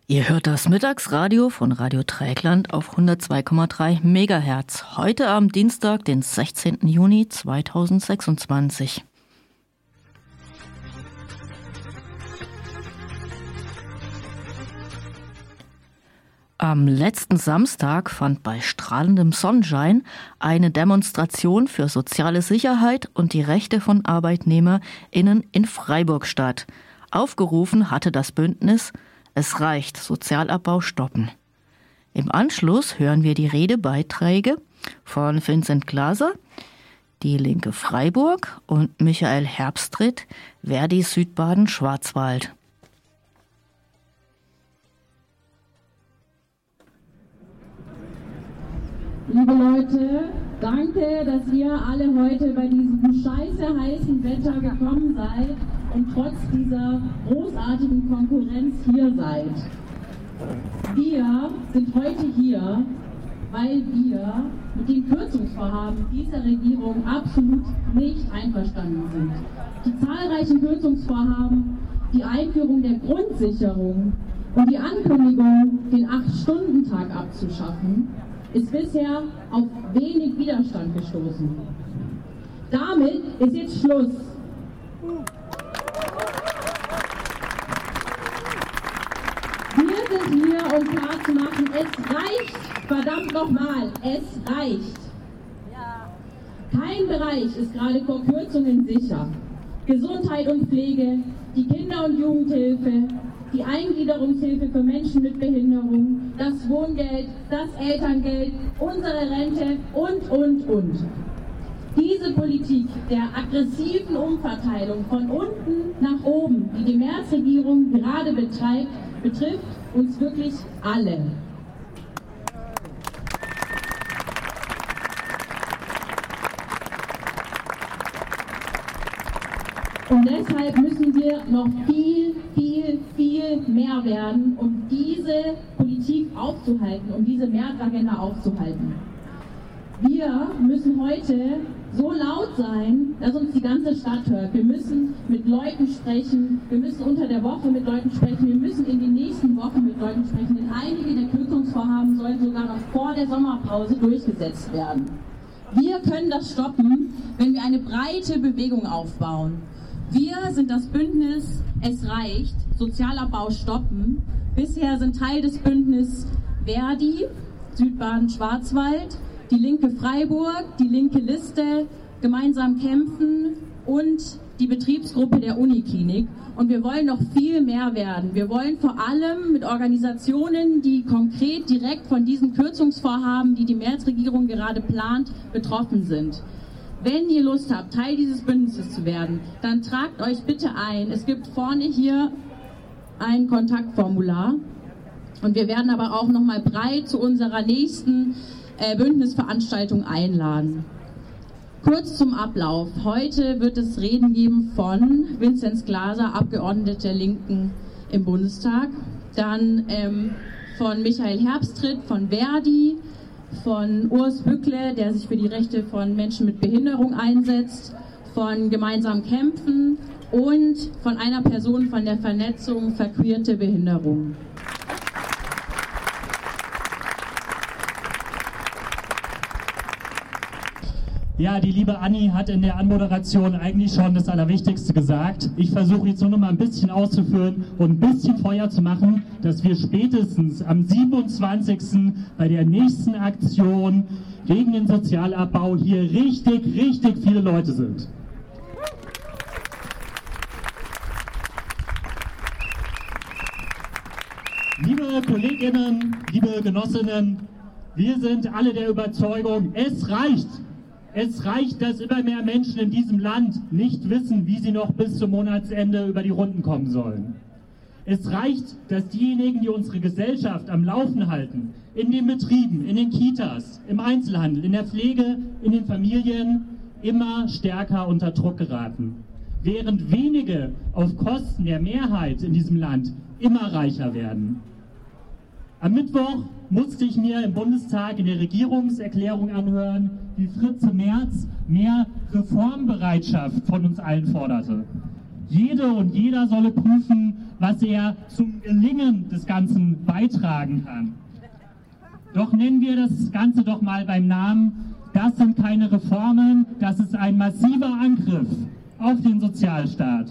Ihr hört das Mittagsradio von Radio Dreieckland auf 102,3 Megahertz. Heute am Dienstag, den 16. Juni 2026. Am letzten Samstag fand bei strahlendem Sonnenschein eine Demonstration für soziale Sicherheit und die Rechte von ArbeitnehmerInnen in Freiburg statt. Aufgerufen hatte das Bündnis Es reicht, Sozialabbau stoppen. Im Anschluss hören wir die Redebeiträge von Vincent Glaser, die Linke Freiburg und Michael Herbstritt, Verdi Südbaden-Schwarzwald. Liebe Leute, danke, dass ihr alle heute bei diesem scheiße heißen Wetter gekommen seid und trotz dieser großartigen Konkurrenz hier seid. Wir sind heute hier, weil wir mit den Kürzungsvorhaben dieser Regierung absolut nicht einverstanden sind. Die zahlreichen Kürzungsvorhaben, die Einführung der Grundsicherung und die Ankündigung, den 8-Stunden-Tag abzuschaffen, ist bisher auf wenig Widerstand gestoßen. Damit ist jetzt Schluss. Wir sind hier, um klarzumachen, es reicht, verdammt nochmal, es reicht. Kein Bereich ist gerade vor Kürzungen sicher. Gesundheit und Pflege, die Kinder- und Jugendhilfe, die Eingliederungshilfe für Menschen mit Behinderung, das Wohngeld, das Elterngeld, unsere Rente und. Diese Politik der aggressiven Umverteilung von unten nach oben, die die Merz-Regierung gerade betreibt, betrifft uns wirklich alle. Und deshalb müssen wir noch viel mehr werden, um diese Politik aufzuhalten, um diese Märzagenda aufzuhalten. Wir müssen heute so laut sein, dass uns die ganze Stadt hört. Wir müssen mit Leuten sprechen, wir müssen unter der Woche mit Leuten sprechen, wir müssen in den nächsten Wochen mit Leuten sprechen, denn einige der Kürzungsvorhaben sollen sogar noch vor der Sommerpause durchgesetzt werden. Wir können das stoppen, wenn wir eine breite Bewegung aufbauen. Wir sind das Bündnis Es reicht, Sozialabbau stoppen. Bisher sind Teil des Bündnisses Verdi, Südbaden-Schwarzwald, die Linke Freiburg, die Linke Liste, Gemeinsam kämpfen und die Betriebsgruppe der Uniklinik. Und wir wollen noch viel mehr werden. Wir wollen vor allem mit Organisationen, die konkret direkt von diesen Kürzungsvorhaben, die die Merz-Regierung gerade plant, betroffen sind. Wenn ihr Lust habt, Teil dieses Bündnisses zu werden, dann tragt euch bitte ein. Es gibt vorne hier ein Kontaktformular. Und wir werden aber auch nochmal breit zu unserer nächsten Bündnisveranstaltung einladen. Kurz zum Ablauf. Heute wird es Reden geben von Vincent Glaser, Abgeordneter der Linken im Bundestag. Dann von Michael Herbstritt von Verdi, von Urs Bückle, der sich für die Rechte von Menschen mit Behinderung einsetzt, von Gemeinsam kämpfen und von einer Person von der Vernetzung Verqueerte Behinderung. Ja, die liebe Anni hat in der Anmoderation eigentlich schon das Allerwichtigste gesagt. Ich versuche jetzt nur noch mal ein bisschen auszuführen und ein bisschen Feuer zu machen, dass wir spätestens am 27. bei der nächsten Aktion gegen den Sozialabbau hier richtig viele Leute sind. Liebe Kolleginnen, liebe Genossinnen, wir sind alle der Überzeugung, es reicht. Es reicht, dass immer mehr Menschen in diesem Land nicht wissen, wie sie noch bis zum Monatsende über die Runden kommen sollen. Es reicht, dass diejenigen, die unsere Gesellschaft am Laufen halten, in den Betrieben, in den Kitas, im Einzelhandel, in der Pflege, in den Familien, immer stärker unter Druck geraten. Während wenige auf Kosten der Mehrheit in diesem Land immer reicher werden. Am Mittwoch musste ich mir im Bundestag in der Regierungserklärung anhören, wie Fritze Merz mehr Reformbereitschaft von uns allen forderte. Jede und jeder solle prüfen, was er zum Gelingen des Ganzen beitragen kann. Doch nennen wir das Ganze doch mal beim Namen. Das sind keine Reformen, das ist ein massiver Angriff auf den Sozialstaat.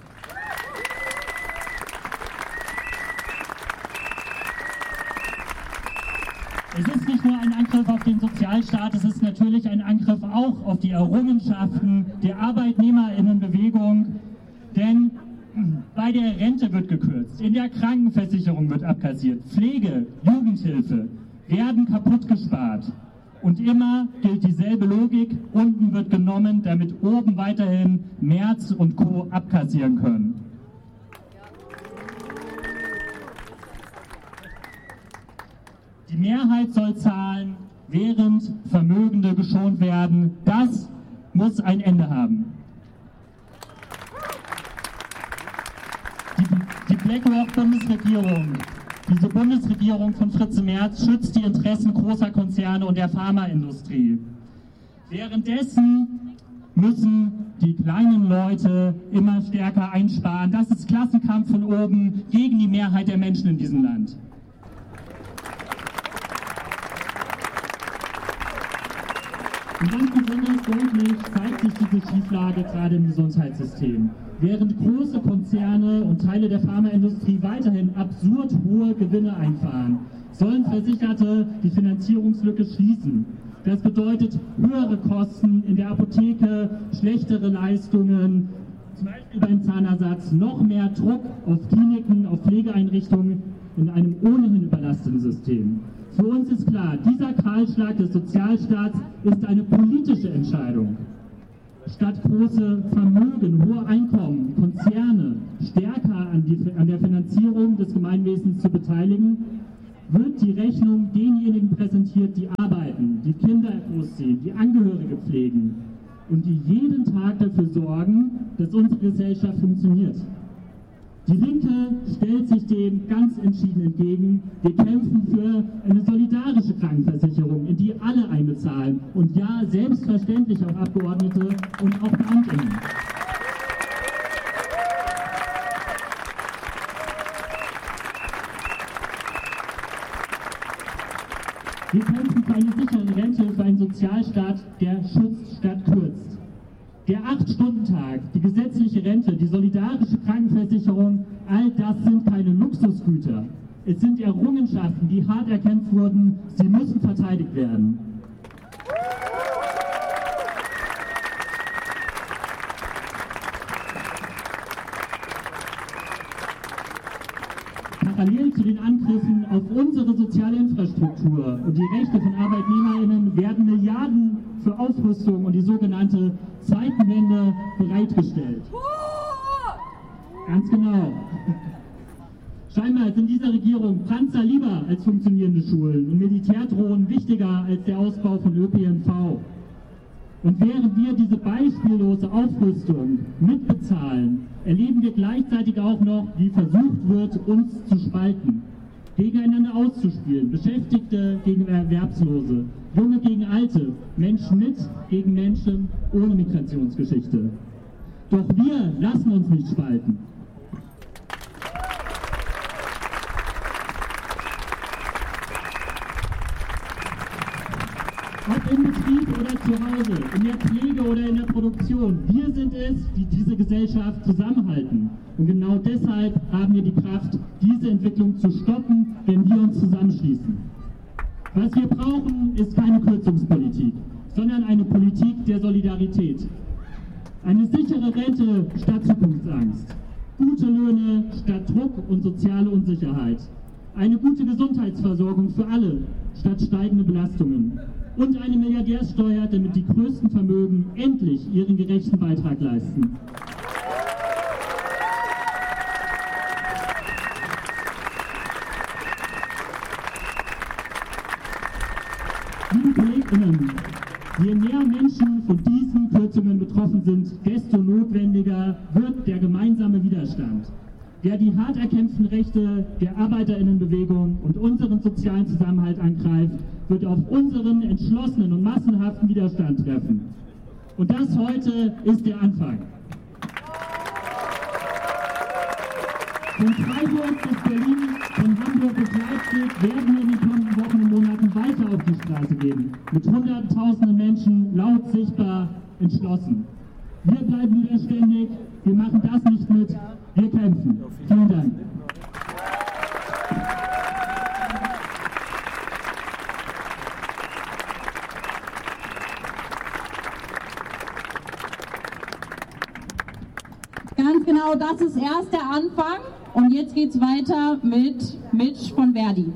Es ist nicht nur ein Angriff auf den Sozialstaat, es ist natürlich ein Angriff auch auf die Errungenschaften der ArbeitnehmerInnenbewegung, denn bei der Rente wird gekürzt, in der Krankenversicherung wird abkassiert, Pflege, Jugendhilfe werden kaputt gespart. Und immer gilt dieselbe Logik, unten wird genommen, damit oben weiterhin Merz und Co. abkassieren können. Die Mehrheit soll zahlen, während Vermögende geschont werden. Das muss ein Ende haben. Die BlackRock-Bundesregierung, diese Bundesregierung von Fritze Merz, schützt die Interessen großer Konzerne und der Pharmaindustrie. Währenddessen müssen die kleinen Leute immer stärker einsparen. Das ist Klassenkampf von oben gegen die Mehrheit der Menschen in diesem Land. Und ganz besonders deutlich zeigt sich diese Schieflage gerade im Gesundheitssystem. Während große Konzerne und Teile der Pharmaindustrie weiterhin absurd hohe Gewinne einfahren, sollen Versicherte die Finanzierungslücke schließen. Das bedeutet höhere Kosten in der Apotheke, schlechtere Leistungen, zum Beispiel beim Zahnersatz, noch mehr Druck auf Kliniken, auf Pflegeeinrichtungen in einem ohnehin überlasteten System. Für uns ist klar, dieser Kahlschlag des Sozialstaats ist eine politische Entscheidung. Statt große Vermögen, hohe Einkommen, Konzerne stärker an der Finanzierung des Gemeinwesens zu beteiligen, wird die Rechnung denjenigen präsentiert, die arbeiten, die Kinder großziehen, die Angehörige pflegen und die jeden Tag dafür sorgen, dass unsere Gesellschaft funktioniert. Die Linke stellt sich dem ganz entschieden entgegen. Wir kämpfen für eine solidarische Krankenversicherung, in die alle einbezahlen. Und ja, selbstverständlich auch Abgeordnete und auch Beamtinnen. Wir kämpfen für eine sichere Rente, für einen Sozialstaat, der schützt statt kürzt. Der 8-Stunden-Tag, die gesetzliche Rente, die solidarische Krankenversicherung, all das sind keine Luxusgüter. Es sind Errungenschaften, die hart erkämpft wurden. Sie müssen verteidigt werden. Parallel zu den Angriffen auf unsere soziale Infrastruktur und die Rechte von ArbeitnehmerInnen werden Milliarden für Aufrüstung und die sogenannte Zeitenwende bereitgestellt. Ganz genau. Scheinbar ist in dieser Regierung Panzer lieber als funktionierende Schulen und Militärdrohnen wichtiger als der Ausbau von ÖPNV. Und während wir diese beispiellose Aufrüstung mitbezahlen, erleben wir gleichzeitig auch noch, wie versucht wird, uns zu spalten, gegeneinander auszuspielen, Beschäftigte gegen Erwerbslose, Junge gegen Alte, Menschen mit gegen Menschen ohne Migrationsgeschichte. Doch wir lassen uns nicht spalten. Ob im Betrieb oder zu Hause, in der Pflege oder in der Produktion, wir sind es, die diese Gesellschaft zusammenhalten. Und genau deshalb haben wir die Kraft, diese Entwicklung zu stoppen, wenn wir uns zusammenschließen. Was wir brauchen, ist keine Kürzungspolitik, sondern eine Politik der Solidarität. Eine sichere Rente statt Zukunftsangst. Gute Löhne statt Druck und soziale Unsicherheit. Eine gute Gesundheitsversorgung für alle statt steigende Belastungen. Und eine Milliardärsteuer, damit die größten Vermögen endlich ihren gerechten Beitrag leisten. Liebe KollegInnen, je mehr Menschen von diesen Kürzungen betroffen sind, desto notwendiger wird der gemeinsame Widerstand, der die hart erkämpften Rechte der ArbeiterInnenbewegung und unseren sozialen Zusammenhalt angreift, wird auf unseren entschlossenen und massenhaften Widerstand treffen. Und das heute ist der Anfang. Von Freiburg bis Berlin, von Hamburg bis Leipzig werden wir in den kommenden Wochen und Monaten weiter auf die Straße gehen. Mit hunderttausenden Menschen laut sichtbar entschlossen. Wir bleiben widerständig, wir machen das nicht mit, wir kämpfen. Vielen Dank. Ganz genau, das ist erst der Anfang. Und jetzt geht's weiter mit Mitch von Verdi.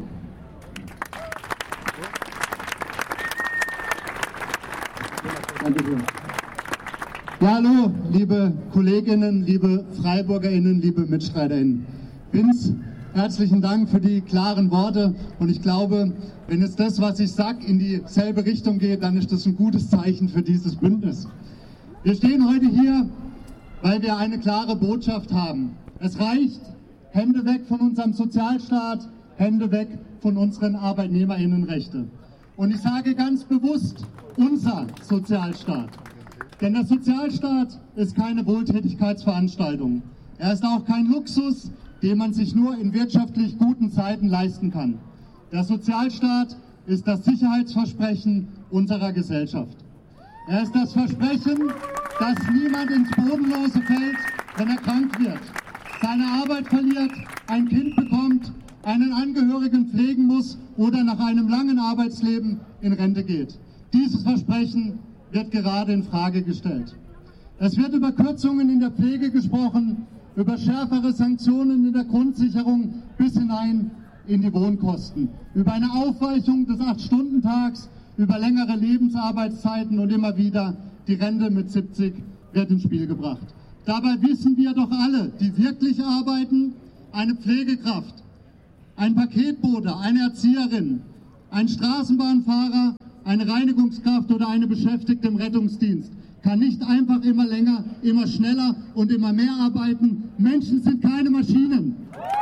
Dankeschön. Ja, hallo, liebe Kolleginnen, liebe FreiburgerInnen, liebe MitstreiterInnen. Vince, herzlichen Dank für die klaren Worte. Und ich glaube, wenn jetzt das, was ich sage, in dieselbe Richtung geht, dann ist das ein gutes Zeichen für dieses Bündnis. Wir stehen heute hier, weil wir eine klare Botschaft haben. Es reicht, Hände weg von unserem Sozialstaat, Hände weg von unseren ArbeitnehmerInnenrechten. Und ich sage ganz bewusst, unser Sozialstaat. Denn der Sozialstaat ist keine Wohltätigkeitsveranstaltung. Er ist auch kein Luxus, den man sich nur in wirtschaftlich guten Zeiten leisten kann. Der Sozialstaat ist das Sicherheitsversprechen unserer Gesellschaft. Er ist das Versprechen, dass niemand ins Bodenlose fällt, wenn er krank wird, seine Arbeit verliert, ein Kind bekommt, einen Angehörigen pflegen muss oder nach einem langen Arbeitsleben in Rente geht. Dieses Versprechen wird gerade in Frage gestellt. Es wird über Kürzungen in der Pflege gesprochen, über schärfere Sanktionen in der Grundsicherung bis hinein in die Wohnkosten, über eine Aufweichung des 8-Stunden-Tags, über längere Lebensarbeitszeiten und immer wieder die Rente mit 70 wird ins Spiel gebracht. Dabei wissen wir doch alle, die wirklich arbeiten, eine Pflegekraft, ein Paketbote, eine Erzieherin, ein Straßenbahnfahrer, eine Reinigungskraft oder eine Beschäftigte im Rettungsdienst kann nicht einfach immer länger, immer schneller und immer mehr arbeiten. Menschen sind keine Maschinen.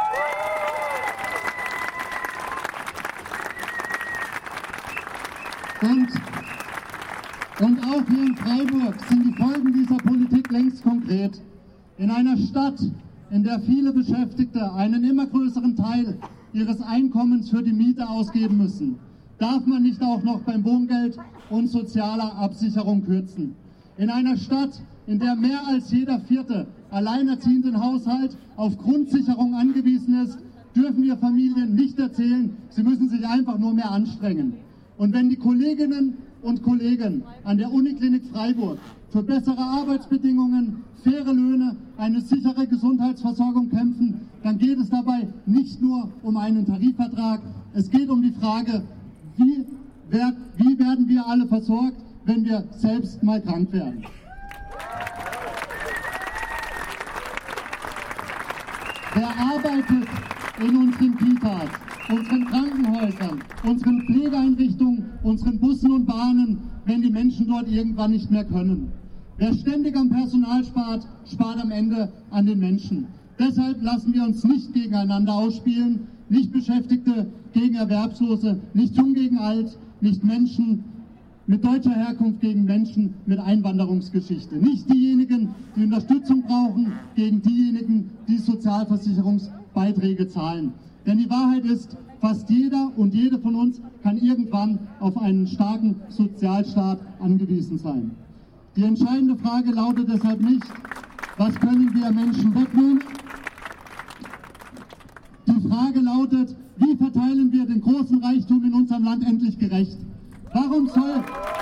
Und auch hier in Freiburg sind die Folgen dieser Politik längst konkret. In einer Stadt, in der viele Beschäftigte einen immer größeren Teil ihres Einkommens für die Miete ausgeben müssen, darf man nicht auch noch beim Wohngeld und sozialer Absicherung kürzen. In einer Stadt, in der mehr als jeder vierte alleinerziehenden Haushalt auf Grundsicherung angewiesen ist, dürfen wir Familien nicht erzählen, sie müssen sich einfach nur mehr anstrengen. Und wenn die Kolleginnen und Kollegen an der Uniklinik Freiburg für bessere Arbeitsbedingungen, faire Löhne, eine sichere Gesundheitsversorgung kämpfen, dann geht es dabei nicht nur um einen Tarifvertrag, es geht um die Frage, wie werden wir alle versorgt, wenn wir selbst mal krank werden. Wer arbeitet in unseren Kitas, unseren Krankenhäusern, unseren Pflegeeinrichtungen, unseren Bussen und Bahnen, wenn die Menschen dort irgendwann nicht mehr können? Wer ständig am Personal spart, spart am Ende an den Menschen. Deshalb lassen wir uns nicht gegeneinander ausspielen, nicht Beschäftigte gegen Erwerbslose, nicht Jung gegen Alt, nicht Menschen mit deutscher Herkunft gegen Menschen mit Einwanderungsgeschichte. Nicht diejenigen, die Unterstützung brauchen, gegen diejenigen, die Sozialversicherungsbeiträge zahlen. Denn die Wahrheit ist, fast jeder und jede von uns kann irgendwann auf einen starken Sozialstaat angewiesen sein. Die entscheidende Frage lautet deshalb nicht, was können wir Menschen wegnehmen? Die Frage lautet, wie verteilen wir den großen Reichtum in unserem Land endlich gerecht? Warum soll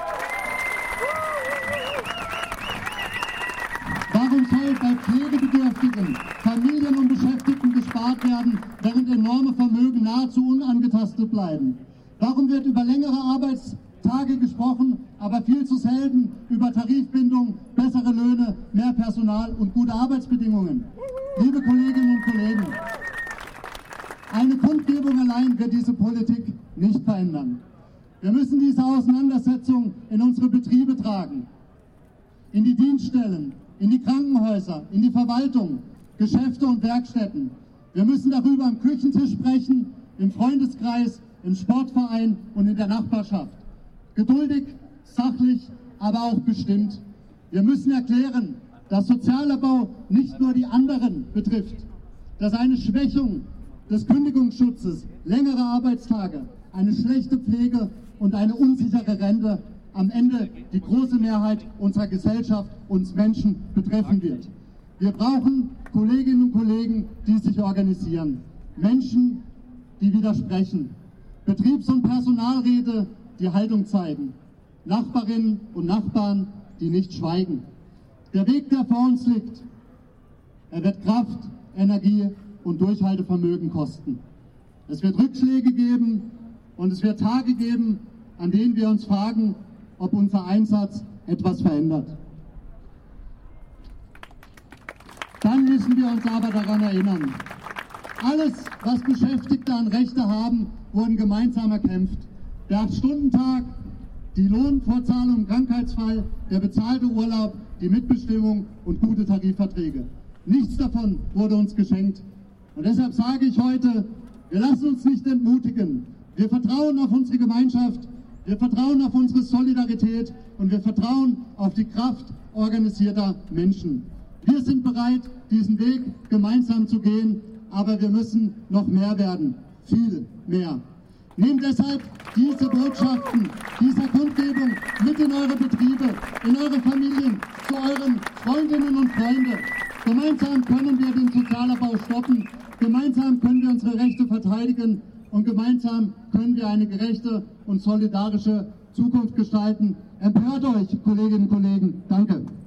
bei Pflegebedürftigen, Familien und Beschäftigten gespart werden, während enorme Vermögen nahezu unangetastet bleiben? Warum wird über längere Arbeitstage gesprochen, aber viel zu selten über Tarifbindung, bessere Löhne, mehr Personal und gute Arbeitsbedingungen? Liebe Kolleginnen und Kollegen, eine Kundgebung allein wird diese Politik nicht verändern. Wir müssen diese Auseinandersetzung in unsere Betriebe tragen, in die Dienststellen, in die Krankenhäuser, in die Verwaltung, Geschäfte und Werkstätten. Wir müssen darüber am Küchentisch sprechen, im Freundeskreis, im Sportverein und in der Nachbarschaft. Geduldig, sachlich, aber auch bestimmt. Wir müssen erklären, dass Sozialabbau nicht nur die anderen betrifft. dass eine Schwächung des Kündigungsschutzes, längere Arbeitstage, eine schlechte Pflege und eine unsichere Rente am Ende die große Mehrheit unserer Gesellschaft, uns Menschen betreffen wird. Wir brauchen Kolleginnen und Kollegen, die sich organisieren, Menschen, die widersprechen, Betriebs- und Personalräte, die Haltung zeigen, Nachbarinnen und Nachbarn, die nicht schweigen. Der Weg, der vor uns liegt, er wird Kraft, Energie und Durchhaltevermögen kosten. Es wird Rückschläge geben und es wird Tage geben, an denen wir uns fragen, ob unser Einsatz etwas verändert. Dann müssen wir uns aber daran erinnern, alles, was Beschäftigte an Rechte haben, wurden gemeinsam erkämpft. Der 8-Stunden-Tag, die Lohnfortzahlung im Krankheitsfall, der bezahlte Urlaub, die Mitbestimmung und gute Tarifverträge. Nichts davon wurde uns geschenkt. Und deshalb sage ich heute, wir lassen uns nicht entmutigen. Wir vertrauen auf unsere Gemeinschaft, wir vertrauen auf unsere Solidarität und wir vertrauen auf die Kraft organisierter Menschen. Wir sind bereit, diesen Weg gemeinsam zu gehen, aber wir müssen noch mehr werden, viel mehr. Nehmt deshalb diese Botschaften, dieser Kundgebung mit in eure Betriebe, in eure Familien, zu euren Freundinnen und Freunden. Gemeinsam können wir den Sozialabbau stoppen, gemeinsam können wir unsere Rechte verteidigen und gemeinsam können wir eine gerechte und solidarische Zukunft gestalten. Empört euch, Kolleginnen und Kollegen. Danke.